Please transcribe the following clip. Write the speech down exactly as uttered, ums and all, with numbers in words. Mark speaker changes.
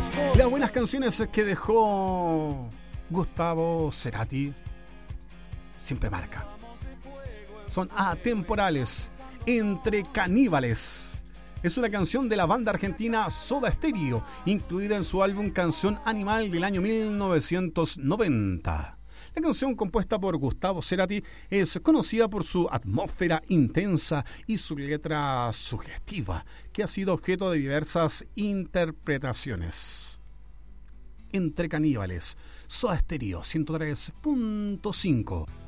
Speaker 1: Las buenas canciones que dejó Gustavo Cerati siempre marcan. Son atemporales. Entre Caníbales es una canción de la banda argentina Soda Stereo, incluida en su álbum Canción Animal del año mil novecientos noventa. La canción, compuesta por Gustavo Cerati, es conocida por su atmósfera intensa y su letra sugestiva, que ha sido objeto de diversas interpretaciones. Entre Caníbales, Soda Stereo ciento tres punto cinco.